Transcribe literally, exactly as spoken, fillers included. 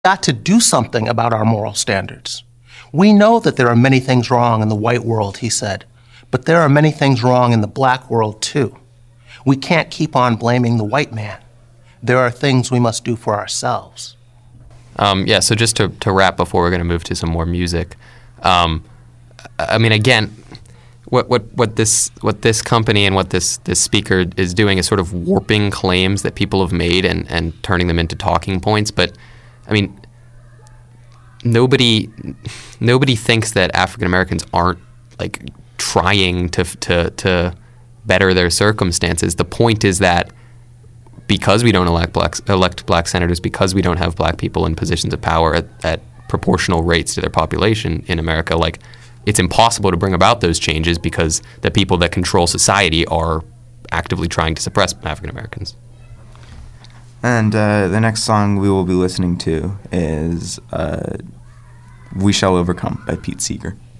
got to do something about our moral standards. We know that there are many things wrong in the white world, he said, but there are many things wrong in the black world too. We can't keep on blaming the white man. There are things we must do for ourselves. Um, yeah, so just to, to wrap before we're going to move to some more music, um, I mean, again, what what what this what this company and what this this speaker is doing is sort of warping claims that people have made and, and turning them into talking points. But I mean, nobody nobody thinks that African Americans aren't like trying to to to better their circumstances. The point is that because we don't elect black elect black senators, because we don't have black people in positions of power at, at proportional rates to their population in America, like it's impossible to bring about those changes because the people that control society are actively trying to suppress African Americans. And uh, the next song we will be listening to is uh, We Shall Overcome by Pete Seeger.